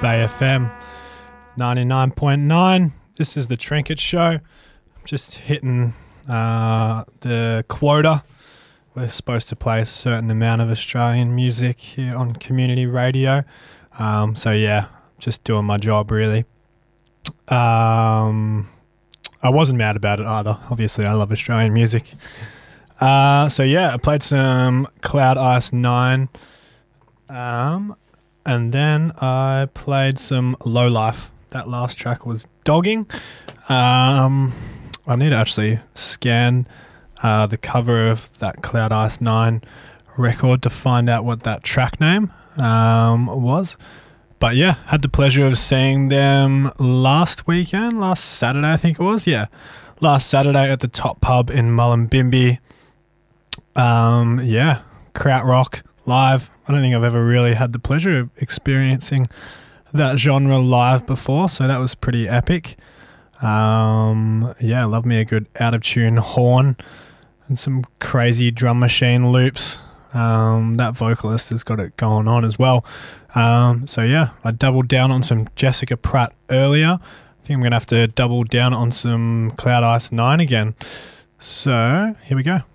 Bay FM 99.9. This is the Trinket Show. Just hitting the quota. We're supposed to play a certain amount of Australian music here on community radio. So yeah, just doing my job really. I wasn't mad about it either. Obviously, I love Australian music. So yeah, I played some Cloud Ice 9. And then I played some Low Life. That last track was Dogging. I need to actually scan the cover of that Cloud Ice 9 record to find out what that track name was. But yeah, had the pleasure of seeing them last Saturday I think it was. Yeah, last Saturday at the Top Pub in Mullumbimby. Yeah, krautrock live. I don't think I've ever really had the pleasure of experiencing that genre live before, so that was pretty epic. Yeah, love me a good out-of-tune horn and some crazy drum machine loops. That vocalist has got it going on as well. So yeah, I doubled down on some Jessica Pratt earlier. I think I'm going to have to double down on some Cloud Ice 9 again. So, here we go.